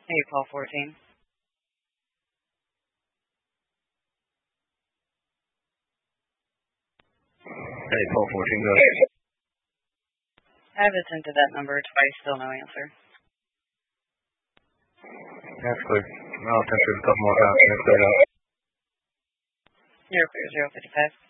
Hey, Paul 14. Hey, Paul 14, go ahead. I've attempted that number twice, still no answer. That's clear. I'll attempt it a couple more times. You're clear, 055.